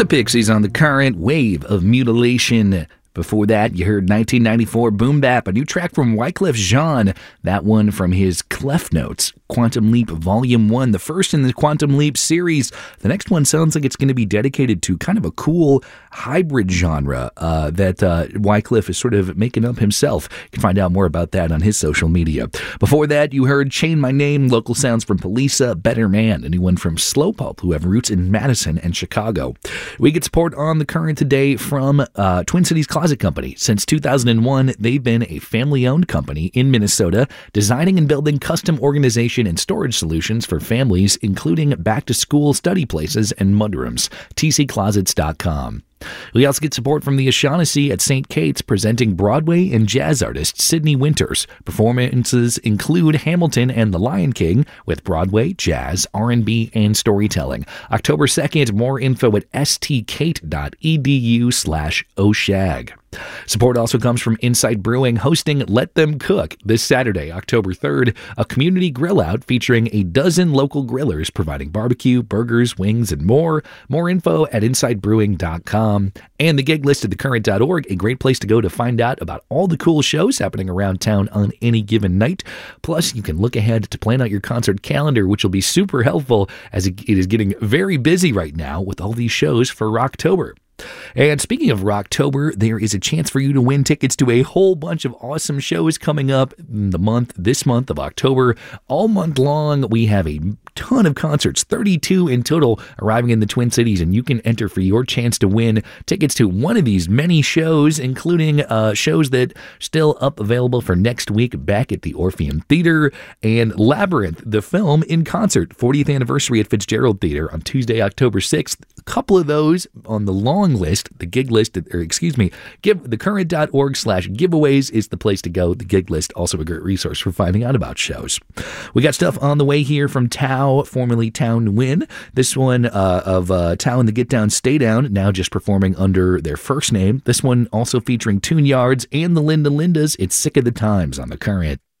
The Pixies on The Current, Wave of Mutilation. Before that, you heard 1994 Boom Bap, a new track from Wyclef Jean. That one from his Clef Notes, Quantum Leap Volume 1, the first in the Quantum Leap series. The next one sounds like it's going to be dedicated to kind of a cool hybrid genre that Wyclef is sort of making up himself. You can find out more about that on his social media. Before that, you heard Chain My Name, local sounds from Polisa, Better Man, a new one from Slowpulp, who have roots in Madison and Chicago. We get support on The Current today from Twin Cities Closet Company. Since 2001, they've been a family-owned company in Minnesota, designing and building custom organization and storage solutions for families, including back-to-school study places and mudrooms. tcclosets.com. We also get support from the O'Shaughnessy at St. Kate's, presenting Broadway and jazz artist Sydney Winters. Performances include Hamilton and The Lion King with Broadway, jazz, R&B, and storytelling. October 2nd, more info at stkate.edu/oshag. Support also comes from Insight Brewing, hosting Let Them Cook this Saturday, October 3rd, a community grill out featuring a dozen local grillers providing barbecue, burgers, wings, and more. More info at insightbrewing.com. And the gig list at thecurrent.org, a great place to go to find out about all the cool shows happening around town on any given night. Plus, you can look ahead to plan out your concert calendar, which will be super helpful as it is getting very busy right now with all these shows for Rocktober. And speaking of Rocktober, there is a chance for you to win tickets to a whole bunch of awesome shows coming up in this month of October. All month long, we have a ton of concerts, 32 in total, arriving in the Twin Cities, and you can enter for your chance to win tickets to one of these many shows, including shows that still up available for next week back at the Orpheum Theater, and Labyrinth, the film in concert, 40th anniversary at Fitzgerald Theater on Tuesday, October 6th. A couple of those on the long list, the gig list, thecurrent.org/giveaways is the place to go. The gig list, also a great resource for finding out about shows. We got stuff on the way here from Tao, formerly Tao Nguyen. This one of Tao and the Get Down Stay Down, now just performing under their first name. This one also featuring Tune Yards and the Linda Lindas. It's Sick of the Times on The Current.